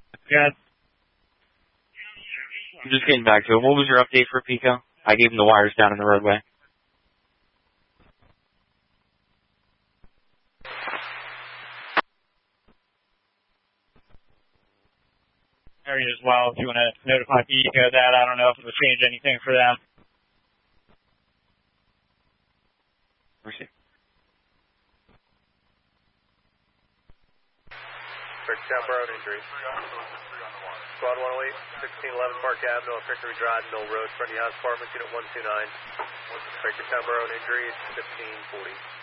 Good. I'm just getting back to it. What was your update for Pico? I gave him the wires down in the roadway. Area as well, if you want to notify Pico of that. I don't know if it will change anything for them. Mercy. Bricktown Road injury. Squad 108, 1611 Park Avenue, Hickory Drive, Mill Road, front of the house apartments, unit 129. Bricktown Road injury, 1540.